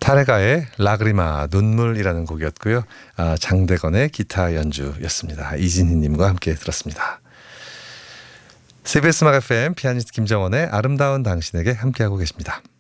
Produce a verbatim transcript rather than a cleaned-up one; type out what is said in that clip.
타레가의 라그리마 눈물이라는 곡이었고요. 아, 장대건의 기타 연주였습니다. 이진희님과 함께 들었습니다. 씨비에스 음악 에프엠 피아니스트 김정원의 아름다운 당신에게 함께하고 계십니다.